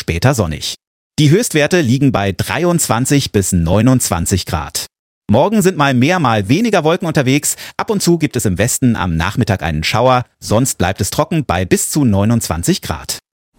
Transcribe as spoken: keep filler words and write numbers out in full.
später sonnig. Die Höchstwerte liegen bei dreiundzwanzig bis neunundzwanzig Grad. Morgen sind mal mehr, mal weniger Wolken unterwegs. Ab und zu gibt es im Westen am Nachmittag einen Schauer, sonst bleibt es trocken bei bis zu neunundzwanzig Grad.